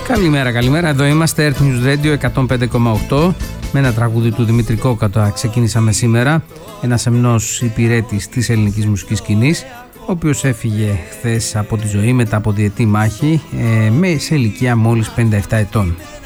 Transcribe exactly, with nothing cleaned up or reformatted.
Καλημέρα, καλημέρα. Εδώ είμαστε, Earth News Radio εκατόν πέντε κόμμα οκτώ. Με ένα τραγούδι του Δημήτρη Κόκατα ξεκίνησαμε σήμερα. Ένας σεμνός υπηρέτης της ελληνικής μουσικής σκηνής, ο οποίος έφυγε χθες από τη ζωή μετά από διετή μάχη, ε, με, σε ηλικία μόλις πενήντα επτά ετών.